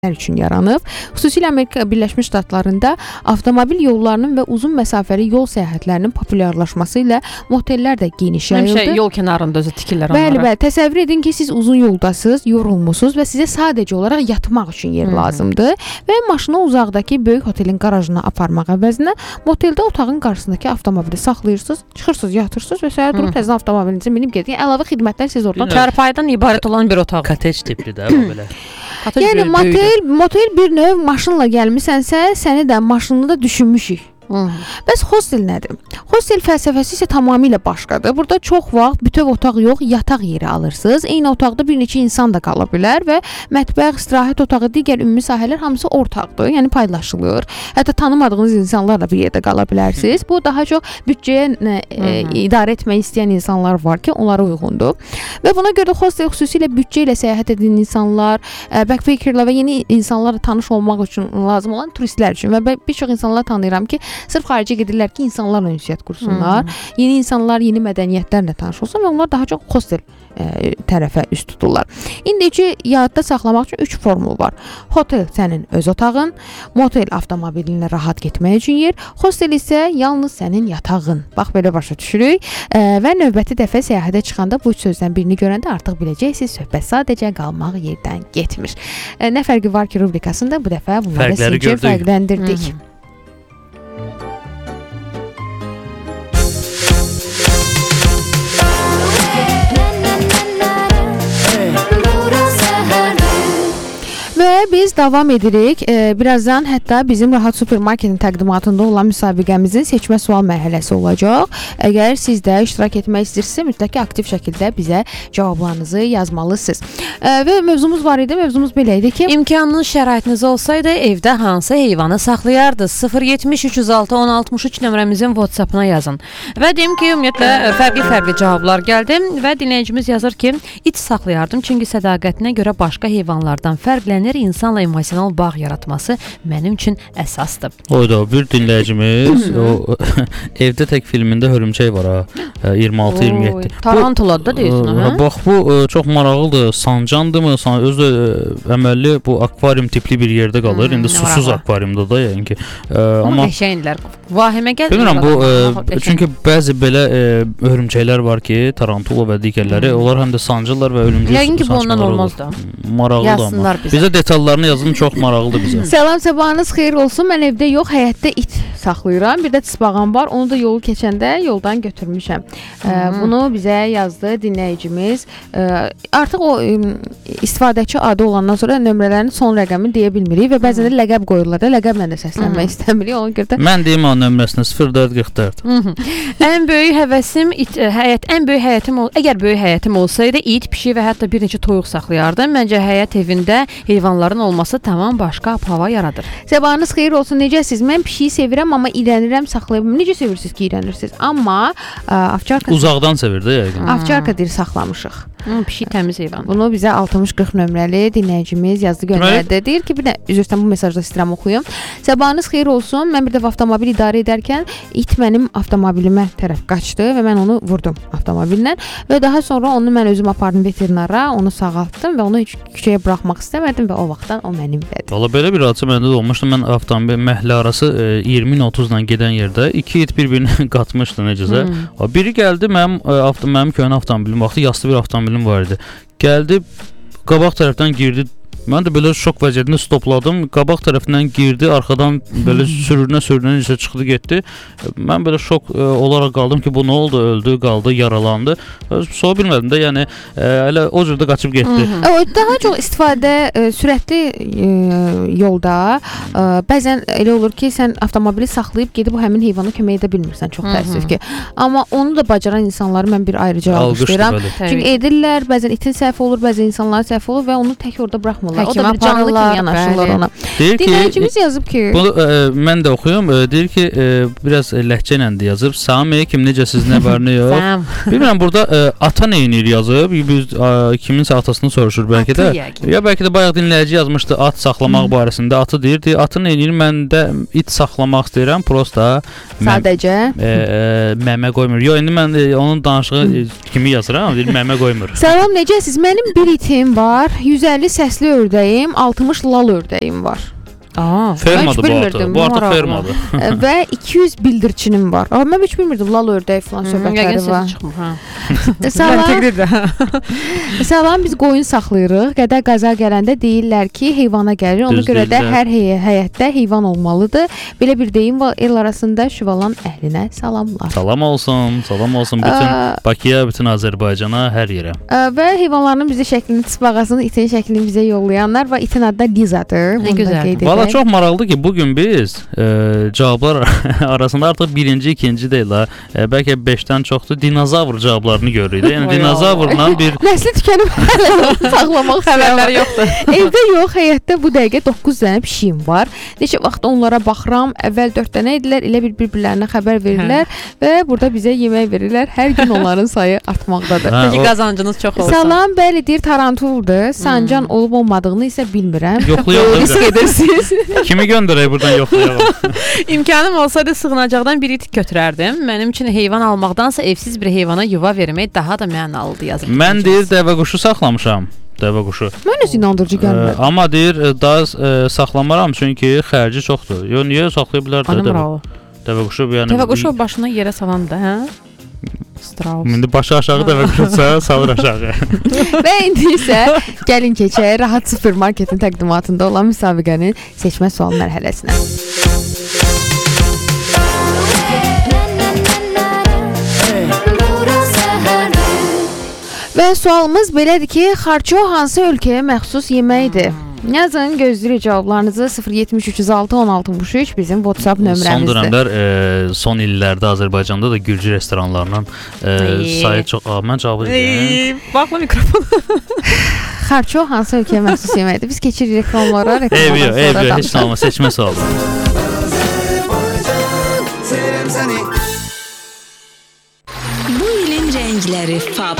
üçün yaranıb. Xüsusilə Amerika Birləşmiş Ştatlarında avtomobil yollarının və uzun məsafəli yol səyahətlərinin populyarlaşması ilə motellər də geniş yayıldı. Həmişə yol kənarında özü tikirlər onlara. Bəli, təsəvvür edin ki, siz uzun yoldasınız, yorulmusunuz və sizə sadəcə olaraq yatmaq üçün yer lazımdır və maşını uzaqdakı böyük otelin qarajına aparmaq əvəzinə moteldə otağın qarşısındakı avtomobili saxlayırsınız, çıxırsınız, yatırsınız və səhər durub təzən avtomobilinizə minib gedir. Yəni əlavə xidmətlər siz oradan çarpayıdan ibarət olan bir otaq. Kotej tipli də bu belə. Yəni motel bir növ maşınla gəlmisənsə, səni də maşınını da düşünmüşük. Bəs hostel nədir? Hostel fəlsəfəsi isə tamamilə başqadır. Burada çox vaxt bütöv otaq yox, yataq yeri alırsınız. Eyni otaqda bir neçə insan da qala bilər və mətbəx, istirahət otağı, digər ümumi sahələr hamısı ortaqdır, yəni paylaşılır. Hətta tanımadığınız insanlarla bir yerdə qala bilərsiniz. Bu daha çox büdcəyə idarə etmək istəyən insanlar var ki, onlara uyğundur. Və buna görə də hostel xüsusilə büdcə ilə səyahət edən insanlar, backpackerlar və yeni insanlarla tanış olmaq üçün lazım olan turistlər üçün və bir çox insanlar tanıyıram ki, sırf xaricə gedirlər ki, insanlarla ünsiyyət qursunlar, yeni insanlar, yeni mədəniyyətlərlə tanış olsun və onlar daha çox hostel tərəfə üst tuturlar. İndiki yadda saxlamaq üçün 3 formul var. Hotel sənin öz otağın, motel avtomobilinlə rahat getmək üçün yer, hostel isə yalnız sənin yatağın. Bax, belə başa düşürük və növbəti dəfə səyahətə çıxanda bu üç sözdən birini görəndə artıq biləcəksiniz, söhbət sadəcə qalmaq yerdən getmir. Nə fərqi var ki, rubrikasında bu dəfə bunları sizcə fərqləndirdik. Və biz davam edirik. Birazdan hətta bizim Rahat Supermarketin təqdimatında olan müsabiqəmizin seçmə sual mərhələsi olacaq. Əgər siz də iştirak etmək istəyirsinizsə, mütləq aktiv şəkildə bizə cavablarınızı yazmalısınız. Və mövzumuz var idi. Mövzumuz belə idi ki, İmkanınız, şəraitiniz olsaydı evdə hansı heyvanı saxlayardınız? 070 306 1063 nömrəmizin WhatsApp-ına yazın. Və deyim ki, ümumiyyətlə fərqli cavablar gəldi və dinləyicimiz yazır ki, it saxlayardım çünki sədaqətinə görə başqa heyvanlardan fərqlənir. İnsanla emosional bağ yaratması mənim üçün əsasdır. Oyda bir dinləyicimiz o Evdə Tək filmində hörümçək var ha. 26-27. Tarantuladı da deyirsən, hə? Bax bu çox maraqlıdır. Sancandırmı? Özü əməlli bu akvarium tipli bir yerdə qalır. İndi susuz akvariumda da yəni ki. Amma qəşənglər. Vahimə gəlir. Bilmirəm bu çünki bəzi belə hörümçəklər var ki, tarantula və digərləri, onlar həm də sancırlar və ölümcül. Yəqin ki, bu ondan olmaz da. Maraqlıdır amma. Bizə detallarını yazın, çox maraqlıdır bizə. Salam, sabahınız xeyir olsun. Mən evdə yox, həyətdə it saxlayıram. Bir də tısbağam var. Onu da yolu keçəndə yoldan götürmüşəm. Bunu bizə yazdı dinləyicimiz. Artıq o istifadəçi adı olandan sonra nömrələrin son rəqəmini deyə bilmirik və bəzən də ləqəb qoyurlar da, ləqəblə də səslənmək istəmirik. Ona görə də mən deyim o nömrəsini 0444. Ən böyük həvəsim ən böyük həyətim əgər böyük həyətim olsaydı it, pişik və hətta bir neçə toyuq saxlayardım. Məncə həyət evində heyvanların olması tamam başqa hava yaradır. Sabahınız xeyir olsun. Necəsiz? Mən pişiyi sevirəm, amma iyrənirəm, saxlayıram. Necə sevirsiniz ki, iyrənirsiniz? Amma ovçarka uzaqdan sevir də yəqin. Ovçarka deyir, saxlamışıq. Pişik təmiz heyvan. Bunu bizə 6040 nömrəli dinləyicimiz yazdı, göndərdi. Deyir ki, bir də üzrdən bu mesajda istəyirəm oxuyum. Sabahınız xeyir olsun. Mən bir dəfə avtomobil idarə edərkən it mənim avtomobilimə tərəf qaçdı və mən onu vurdum avtomobillə və daha sonra onu mən özüm apardım veterinara, onu sağaltdım və onu heç küçəyə buraxmaq istəmədim və o vaxtdan o mənimlədir. Valla belə bir hadisə məndə də olmuşdu. Mən avtomobil məhəllə arası 20-30 ilə gedən yerdə iki it bir-birini qatmışdı necəsə. Biri gəldi, mənim köhnə avtomobilim vaxtı yaslı bir avtomobilim var idi. Gəldi, qabaq tərəfdən girdi. Mən də belə şok vəziyyətində stopladım. Qabaq tərəfindən girdi, arxadan belə sürünə necə çıxdı, getdi. Mən belə şok olaraq qaldım ki, bu nə oldu? Öldü, qaldı, yaralandı. Sonra bilmədim də, yəni elə o cürdə qaçıb getdi. Daha çox istifadə sürətli yolda bəzən elə olur ki, sən avtomobili saxlayıb gedib o həmin heyvana kömək edə bilmirsən, çox təəssüf ki. Amma onu da bacaran insanları mən bir ayrıca alqışlayıram. Çünki edirlər, bəzən itin səhvi olur, bəzən insanların səhvi olur və onu tək orada buraxmırlar. O da bir canlı kimi yanaşırlar ona. Dinləyicimiz yazıb ki, bunu mən də oxuyum. Deyir ki, biraz ləhcə ilə də yazıb. Salam aleyküm, necəsiz, nə var, nə yox? Bilmirəm, burada ata neynir yazıb. Biz kiminsə atasını soruşur bəlkə də. Ya bəlkə də bayaq dinləyici yazmışdı at saxlamaq barəsində. Atı deyir, atı neynir? Mən də it saxlamaq istəyirəm. Prosta sadəcə məmə qoymur. Yox, indi mən onun danışığı kimi yazıram. Deyir, məmə qoymur. Salam, necəsiz? Mənim bir itim var. 150 səsli ördəyim, 60 lal ördəyim var. Aa, Fermadır bu artıq. bilmirdim, Bu artıq maraqlı. fermadır. Və 200 bildirçinim var. Amma mən heç bilmirdim lal ördək falan söhbətləri yəqin var. səsi çıxmır, hə. Məsələn, Məntiqlidir. məsələn biz qoyun saxlayırıq. Qədə qaza gələndə deyirlər ki, heyvana gəlir. Ona Düz görə də deyirlər. hər həyətdə heyvan olmalıdır. Belə bir deyim var. El arasında Şüvalan əhlinə salamlar. Salam olsun, salam olsun bütün Bakıya, bütün Azərbaycana, hər yerə. Və heyvanların bizə şəklini, tısbağasını, itin şəklini bizə yollayanlar və itin adı da Lizadır. Nə gözəl. Valla çox maraqlıdır ki, bugün biz cavablar arasında artıq birinci, ikinci deyil ha. Bəlkə 5-dən çoxdur. Dinozavr cavablarını görürük. Yəni dinozavrla bir nəsli tükənib saxlamaq Xəbərləri yoxdur. Evdə yox, həyətdə bu dəqiqə 9 dənə pişiyim var. Neçə vaxt onlara baxıram. Əvvəl 4 dənə idilər. Elə bir-birlərinə xəbər verirlər və burada bizə yemək verirlər. Hər gün onların sayı artmaqdadır. Peki qazancınız çox olsa. Salam, bəli, deyir Tarantuldur. Sancan olub olmadığını isə bilmirəm. yoxlayaq. Risk edirsiniz. Kimi göndərək buradan yoxlayaq. İmkanım olsaydı sığınacaqdan bir it götürərdim. Mənim üçün heyvan almaqdansa evsiz bir heyvana yuva vermək daha da mənalıdır yazır. Mən deyir dəvə quşu saxlamışam. Dəvə quşu. Mən öz inandırıcı gəlmədi. Amma deyir daha saxlamaram çünki xərci çoxdur. Yo niyə saxlaya bilər də dəvə quşu yəni. Dəvə quşu başına yerə salandı, hə? Strauss. İndi başı aşağı dəvə quşsa salır aşağı. Və indi isə gəlin keçək Rahat Supermarketin təqdimatında olan müsabiqənin seçmə sual mərhələsinə. Və sualımız belədir ki, xarço hansı ölkəyə məxsus yeməkdir? Yazın, gözləyirik cavablarınızı 073061063 bizim WhatsApp Son nömrəmizdir. dövrlər, son illərdə Azərbaycanda da gürcü restoranlarının sayı çox... Mən cavabı deyim. Baxma mikrofon. Xarço hansı ölkəyə məxsus yeməkdir? Biz keçirik reklamlara, Ev heç nə olmaz, seçmə sualı. Bu ilin rəngləri Fab.